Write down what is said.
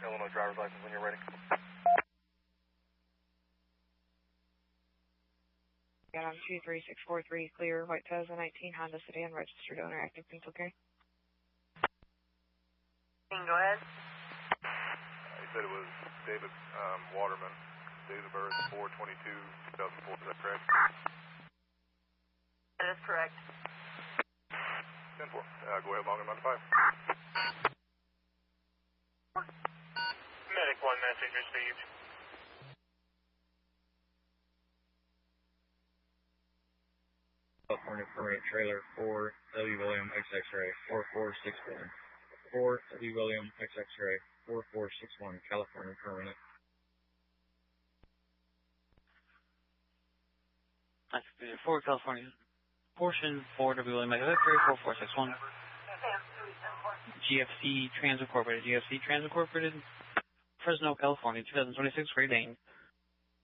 Illinois driver's license when you're ready. Got on 23643, clear, white 2019 Honda sedan, registered owner, active pencil carry. Go ahead. He said it was David Waterman. Date of birth 4/22/2004. Is that correct? That is correct. 10-4. Go ahead, long and 95. Medic 1 message received. California permanent trailer 4 W. William X-Ray 4461. 4 W. William X-Ray 4461, California permanent. That's 4 California. Portion 4 W. William X-Ray 4461. GFC Trans Incorporated. GFC Trans Incorporated. Fresno, California, 2026, Great Dane.